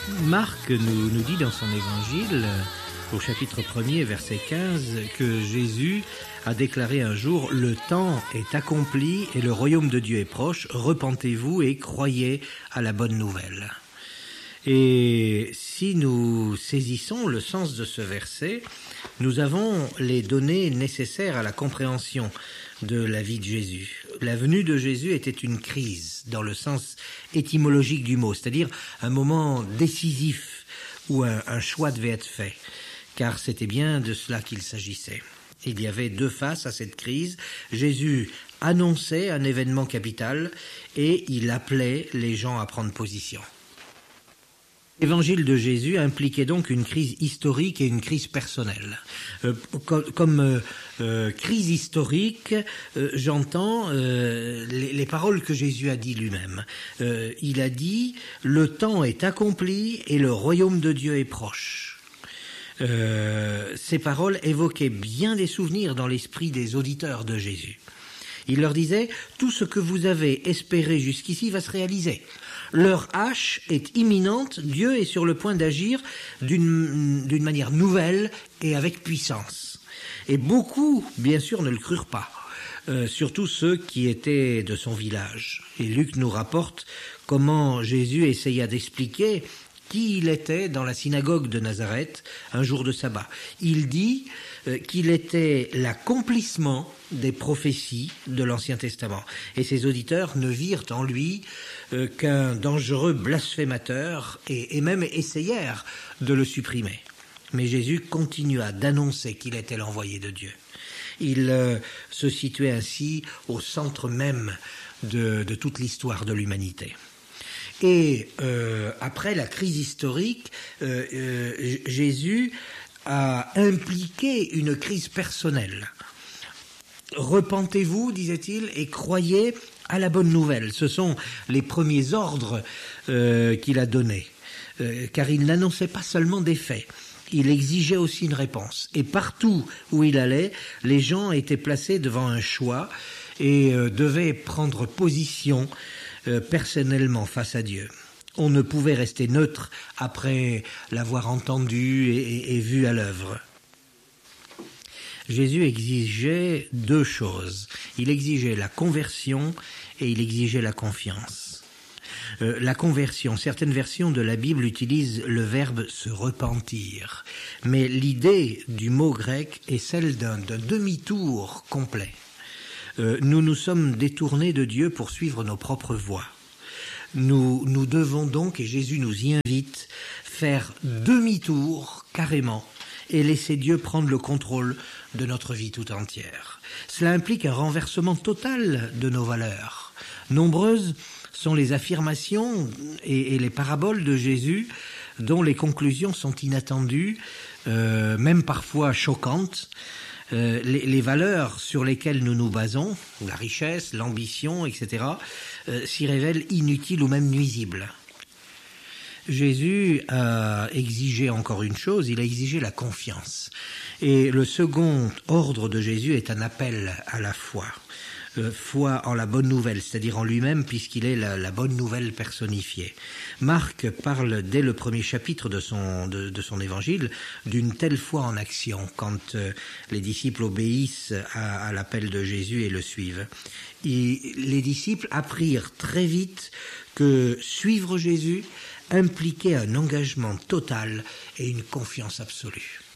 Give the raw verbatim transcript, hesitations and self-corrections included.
Marc nous, nous dit dans son évangile, au chapitre premier, verset quinze, que Jésus a déclaré un jour « Le temps est accompli et le royaume de Dieu est proche, repentez-vous et croyez à la bonne nouvelle ». Et si nous saisissons le sens de ce verset, nous avons les données nécessaires à la compréhension de la vie de Jésus. La venue de Jésus était une crise dans le sens étymologique du mot, c'est-à-dire un moment décisif où un, un choix devait être fait, car c'était bien de cela qu'il s'agissait. Il y avait deux faces à cette crise. Jésus annonçait un événement capital et il appelait les gens à prendre position. L'évangile de Jésus impliquait donc une crise historique et une crise personnelle. Euh, comme comme euh, euh, crise historique, euh, j'entends euh, les, les paroles que Jésus a dit lui-même. Euh, il a dit « Le temps est accompli et le royaume de Dieu est proche ». Euh, ces paroles évoquaient bien des souvenirs dans l'esprit des auditeurs de Jésus. Il leur disait « Tout ce que vous avez espéré jusqu'ici va se réaliser ». Leur hache est imminente, Dieu est sur le point d'agir d'une, d'une manière nouvelle et avec puissance. Et beaucoup, bien sûr, ne le crurent pas, euh, surtout ceux qui étaient de son village. Et Luc nous rapporte comment Jésus essaya d'expliquer qui il était dans la synagogue de Nazareth un jour de sabbat. Il dit euh, qu'il était l'accomplissement des prophéties de l'Ancien Testament. Et ses auditeurs ne virent en lui euh, qu'un dangereux blasphémateur et, et même essayèrent de le supprimer. Mais Jésus continua d'annoncer qu'il était l'envoyé de Dieu. Il euh, se situait ainsi au centre même de, de toute l'histoire de l'humanité. Et euh, après la crise historique, euh, euh, Jésus a impliqué une crise personnelle. Repentez-vous, disait-il, et croyez à la bonne nouvelle. Ce sont les premiers ordres euh, qu'il a donnés, euh, car il n'annonçait pas seulement des faits. Il exigeait aussi une réponse. Et partout où il allait, les gens étaient placés devant un choix et euh, devaient prendre position euh, personnellement face à Dieu. On ne pouvait rester neutre après l'avoir entendu et, et, et vu à l'œuvre. Jésus exigeait deux choses. Il exigeait la conversion et il exigeait la confiance. Euh, la conversion, certaines versions de la Bible utilisent le verbe se repentir, mais l'idée du mot grec est celle d'un, d'un demi-tour complet. Euh, nous nous sommes détournés de Dieu pour suivre nos propres voies. Nous, nous devons donc, et Jésus nous y invite, faire demi-tour carrément et laisser Dieu prendre le contrôle de notre vie tout entière. Cela implique un renversement total de nos valeurs. Nombreuses sont les affirmations et, et les paraboles de Jésus dont les conclusions sont inattendues, euh, même parfois choquantes. Euh, les, les valeurs sur lesquelles nous nous basons, la richesse, l'ambition, et cetera, euh, s'y révèlent inutiles ou même nuisibles. Jésus a exigé encore une chose, il a exigé la confiance. Et le second ordre de Jésus est un appel à la foi. Euh, foi en la bonne nouvelle, c'est-à-dire en lui-même, puisqu'il est la, la bonne nouvelle personnifiée. Marc parle dès le premier chapitre de son, de, de son évangile d'une telle foi en action, quand euh, les disciples obéissent à, à l'appel de Jésus et le suivent. Et les disciples apprirent très vite que suivre Jésus impliquait un engagement total et une confiance absolue.